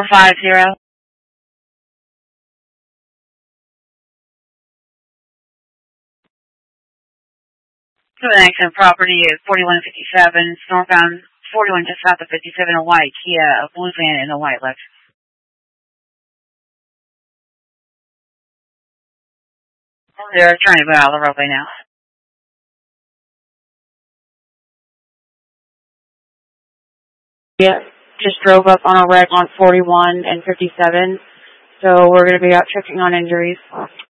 50. To an accident property at 4157, northbound 41 just south of 57, a white Kia, a blue van, and a white Lexus. They're trying to go out of the roadway now. Yeah, just drove up on a wreck on 41 and 57, so we're going to be out checking on injuries.